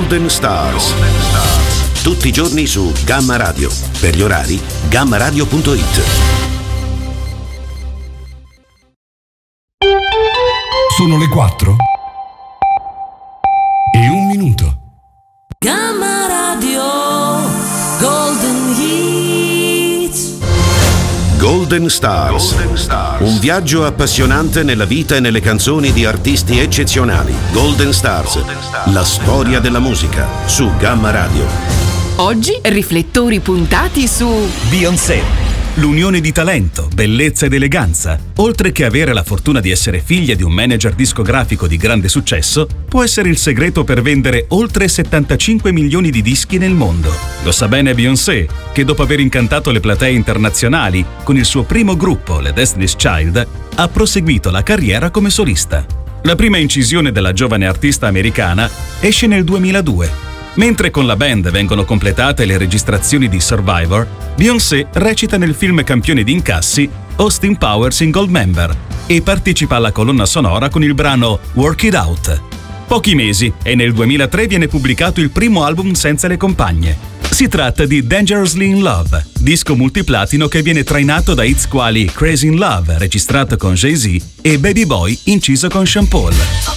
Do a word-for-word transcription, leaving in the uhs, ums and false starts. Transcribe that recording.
Golden Stars. Tutti i giorni su Gamma Radio. Per gli orari, gamma radio punto it. Sono le quattro e un minuto. Gamma Radio Golden Hits. Golden Stars. Golden Stars. Un viaggio appassionante nella vita e nelle canzoni di artisti eccezionali. Golden Stars. Golden Stars. La storia della musica su Gamma Radio. Oggi riflettori puntati su Beyoncé. L'unione di talento, bellezza ed eleganza, oltre che avere la fortuna di essere figlia di un manager discografico di grande successo, può essere il segreto per vendere oltre settantacinque milioni di dischi nel mondo. Lo sa bene Beyoncé, che dopo aver incantato le platee internazionali con il suo primo gruppo, le Destiny's Child, ha proseguito la carriera come solista. La prima incisione della giovane artista americana esce nel duemiladue. Mentre con la band vengono completate le registrazioni di Survivor, Beyoncé recita nel film campione di incassi Austin Powers in Goldmember e partecipa alla colonna sonora con il brano Work It Out. Pochi mesi e nel duemilatré viene pubblicato il primo album senza le compagne. Si tratta di Dangerously in Love, disco multiplatino che viene trainato da hits quali Crazy in Love, registrato con Jay-Z, e Baby Boy, inciso con Sean Paul.